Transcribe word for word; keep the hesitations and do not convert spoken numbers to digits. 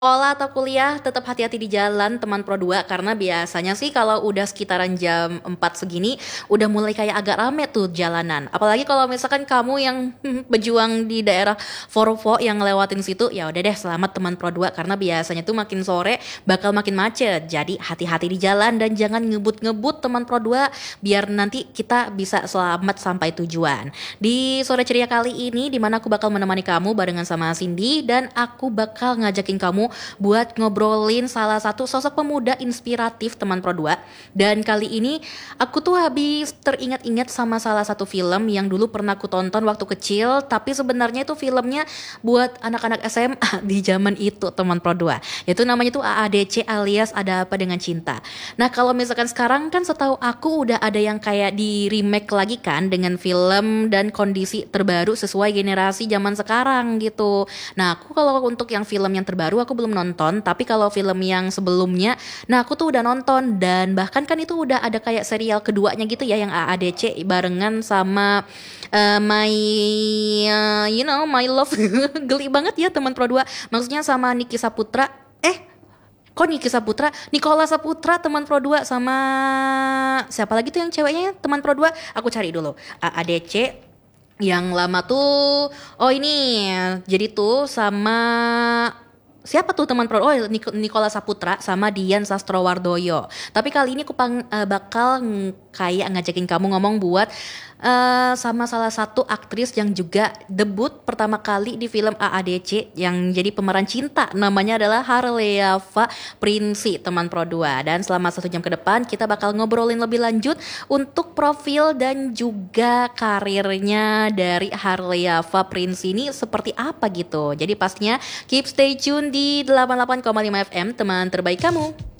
Sekolah atau kuliah tetap hati-hati di jalan teman Pro dua karena biasanya sih kalau udah sekitaran jam empat segini udah mulai kayak agak rame tuh jalanan. Apalagi kalau misalkan kamu yang hmm, berjuang di daerah Forofo yang ngelewatin situ, ya udah deh selamat teman Pro dua karena biasanya tuh makin sore bakal makin macet. Jadi hati-hati di jalan dan jangan ngebut-ngebut teman Pro dua biar nanti kita bisa selamat sampai tujuan. Di sore ceria kali ini dimana aku bakal menemani kamu barengan sama Cindy dan aku bakal ngajakin kamu buat ngobrolin salah satu sosok pemuda inspiratif teman Pro dua. Dan kali ini aku tuh habis teringat-ingat sama salah satu film yang dulu pernah aku tonton waktu kecil, tapi sebenarnya itu filmnya buat anak-anak S M A di zaman itu teman Pro dua. Yaitu namanya tuh A A D C alias Ada Apa Dengan Cinta. Nah, kalau misalkan sekarang kan setahu aku udah ada yang kayak di remake lagi kan dengan film dan kondisi terbaru sesuai generasi zaman sekarang gitu. Nah, aku kalau untuk yang film yang terbaru aku belum nonton, tapi kalau film yang sebelumnya, nah aku tuh udah nonton dan bahkan kan itu udah ada kayak serial keduanya gitu ya yang A A D C barengan sama uh, My uh, you know My Love. Geli banget ya teman Pro dua. Maksudnya sama Niki Saputra. Eh, kok Niki Saputra? Nikola Saputra teman Pro dua sama siapa lagi tuh yang ceweknya teman Pro dua? Aku cari dulu. A A D C yang lama tuh, oh ini jadi tuh sama siapa tuh teman pro? Oh, Nik- Nikola Saputra sama Dian Sastrowardoyo. Tapi kali ini aku pang- eh, bakal ng- kayak ngajakin kamu ngomong buat eh, sama salah satu aktris yang juga debut pertama kali di film A A D C yang jadi pemeran cinta. Namanya adalah Harleava Prinsi teman Pro dua. Dan selama satu jam ke depan kita bakal ngobrolin lebih lanjut untuk profil dan juga karirnya dari Harleava Prinsi ini seperti apa gitu. Jadi pastinya keep stay tune di delapan puluh delapan koma lima F M teman terbaik kamu.